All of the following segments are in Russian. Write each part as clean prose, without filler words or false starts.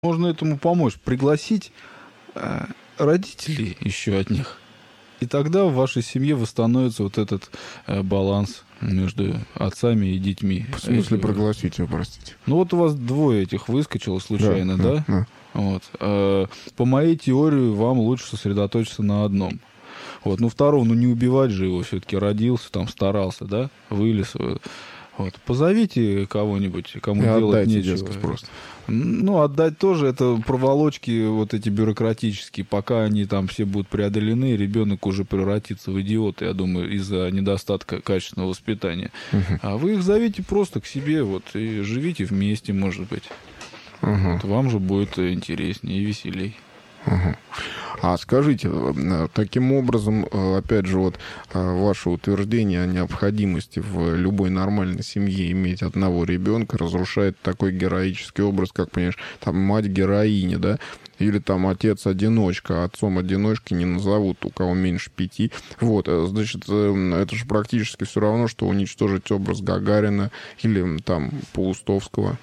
Можно этому помочь, пригласить родителей еще от них. И тогда в вашей семье восстановится вот этот баланс между отцами и детьми. В смысле пригласить, простите? Ну вот у вас двое этих выскочило случайно, да? Вот. По моей теории, вам лучше сосредоточиться на одном. Вот. Ну, второго, не убивать же его, все-таки родился, там старался, да, вылез. Вот. Позовите кого-нибудь, кому делать нечего. Просто. Отдать тоже, это проволочки вот эти бюрократические. Пока они там все будут преодолены, ребенок уже превратится в идиота, я думаю, из-за недостатка качественного воспитания. А вы их зовите просто к себе, вот, и живите вместе, может быть. Вот, вам же будет интереснее и веселей. А скажите, таким образом, опять же, вот ваше утверждение о необходимости в любой нормальной семье иметь одного ребенка разрушает такой героический образ, как, понимаешь, там мать-героиня, да? Или там отец-одиночка, отцом-одиночки не назовут, у кого меньше 5. Вот, значит, это же практически все равно, что уничтожить образ Гагарина или там Паустовского.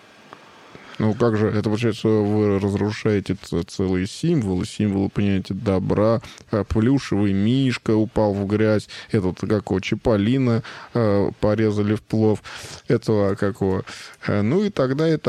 Ну, как же, это получается, вы разрушаете целые символы, понимаете, добра, плюшевый мишка упал в грязь, этот, какого, Чиполлино порезали в плов, этого, какого, ну, и так далее,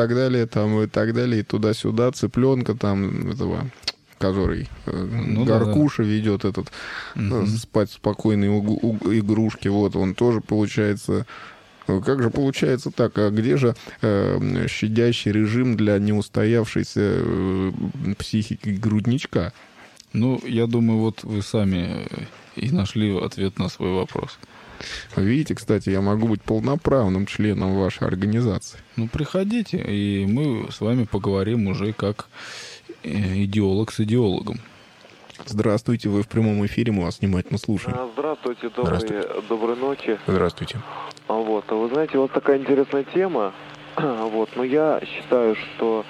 и туда-сюда, цыпленка там, этого, который Гаркуша ведет, этот, спать спокойные игрушки, вот, он тоже, получается... Как же получается так? А где же щадящий режим для неустоявшейся психики грудничка? Ну, я думаю, вот вы сами и нашли ответ на свой вопрос. Видите, кстати, я могу быть полноправным членом вашей организации. Ну, приходите, и мы с вами поговорим уже как идеолог с идеологом. Здравствуйте, вы в прямом эфире, мы вас внимательно слушаем. Здравствуйте, доброй ночи. Здравствуйте. Вот, вы знаете, у вас такая интересная тема. Вот, но я считаю, что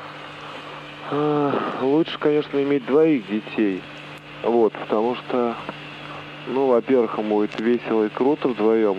лучше, конечно, иметь двоих детей. Вот, потому что, во-первых, им будет весело и круто вдвоем.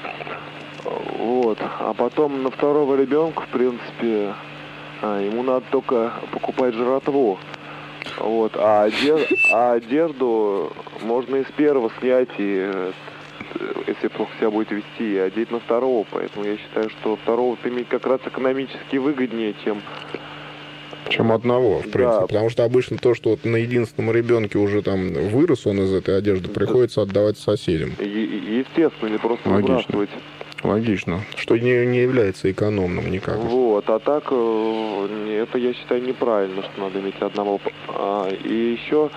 Вот, а потом на второго ребенка, в принципе, ему надо только покупать жратву. Вот, а одежду можно из первого снять, и если плохо себя будет вести, и одеть на второго. Поэтому я считаю, что второго-то иметь как раз экономически выгоднее, чем одного, в принципе. Да. Потому что обычно то, что вот на единственном ребенке уже там вырос он из этой одежды, приходится отдавать соседям. Естественно, не просто выбрасывать. Логично. Что не является экономным никак. Вот, а так, это я считаю неправильно, что надо иметь одного. И еще,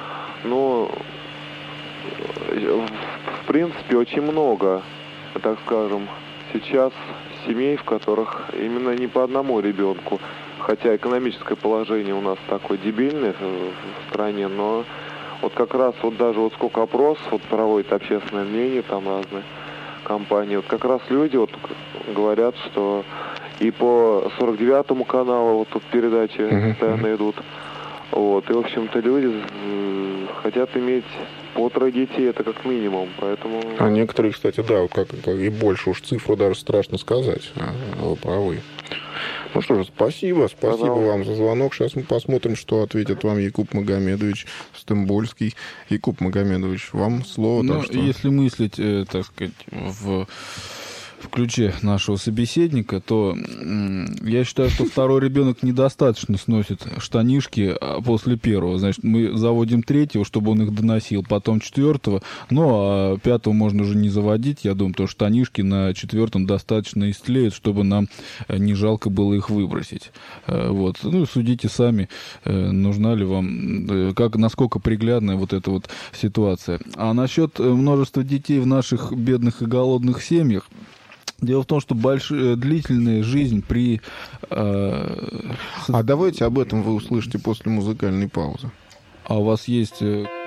в принципе, очень много, так скажем, сейчас семей, в которых именно не по одному ребенку. Хотя экономическое положение у нас такое дебильное в стране, но вот как раз вот даже вот сколько опросов вот проводит общественное мнение, там разные компании, вот как раз люди вот говорят, что и по 49-му каналу вот тут передачи постоянно идут. Вот, и, в общем-то, люди хотят иметь по 3 детей, это как минимум, поэтому... А некоторые, кстати, да, вот как и больше, уж цифру даже страшно сказать, вы правы. Ну что же, спасибо вам за звонок. Сейчас мы посмотрим, что ответит вам Якуб Магомедович Стамбульский. Якуб Магомедович, вам слово. Ну, если мыслить, так сказать, в ключе нашего собеседника, то я считаю, что второй ребенок недостаточно сносит штанишки после первого. Значит, мы заводим третьего, чтобы он их доносил, потом четвертого, а пятого можно уже не заводить, я думаю, потому что штанишки на четвертом достаточно истлеют, чтобы нам не жалко было их выбросить. Вот. Судите сами, нужна ли вам, насколько приглядная вот эта вот ситуация. А насчет множества детей в наших бедных и голодных семьях, дело в том, что длительная жизнь при... А давайте об этом вы услышите после музыкальной паузы. А у вас есть...